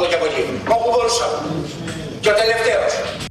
εδώ και από εκεί. Όπου μπορούσα. Και ο τελευταίος.